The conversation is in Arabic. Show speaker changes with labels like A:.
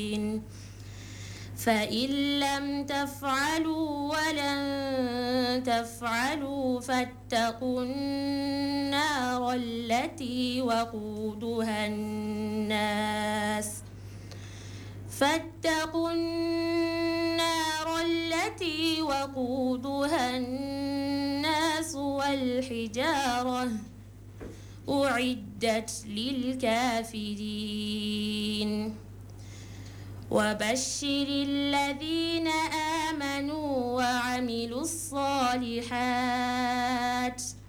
A: فإن لم تفعلوا ولن تفعلوا فاتقوا النار التي وقودها الناس والحجارة أعدت للكافرين وبشر الذين آمنوا وعملوا الصالحات